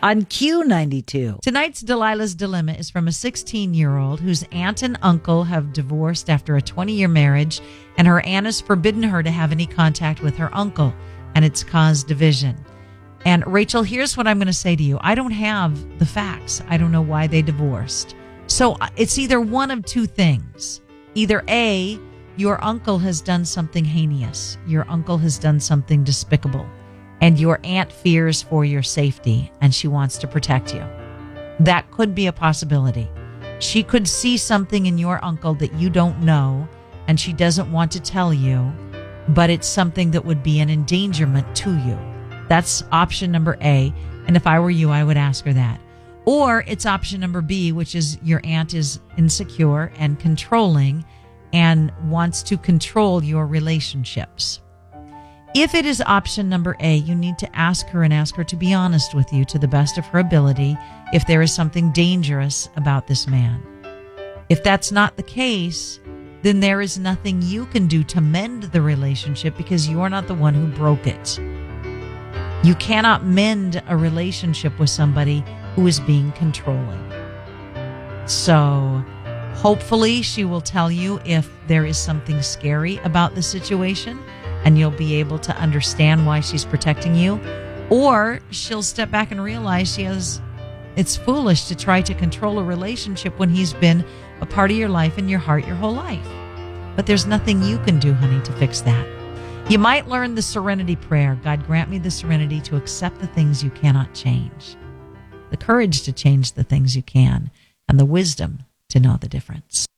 on Q92. Tonight's Delilah's Dilemma is from a 16-year-old whose aunt and uncle have divorced after a 20-year marriage, and her aunt has forbidden her to have any contact with her uncle, and it's caused division. And Rachel, here's what I'm going to say to you. I don't have the facts. I don't know why they divorced. So it's either one of two things. Either A, your uncle has done something heinous. Your uncle has done something despicable. And your aunt fears for your safety and she wants to protect you. That could be a possibility. She could see something in your uncle that you don't know and she doesn't want to tell you, but it's something that would be an endangerment to you. That's option number A. And if I were you, I would ask her that. Or it's option number B, which is your aunt is insecure and controlling and wants to control your relationships. If it is option number A, you need to ask her to be honest with you to the best of her ability if there is something dangerous about this man. If that's not the case, then there is nothing you can do to mend the relationship because you're not the one who broke it. You cannot mend a relationship with somebody who is being controlling. So hopefully she will tell you if there is something scary about the situation, and you'll be able to understand why she's protecting you. Or she'll step back and realize it's foolish to try to control a relationship when he's been a part of your life and your heart your whole life. But there's nothing you can do, honey, to fix that. You might learn the serenity prayer. God, grant me the serenity to accept the things you cannot change, the courage to change the things you can, and the wisdom to know the difference.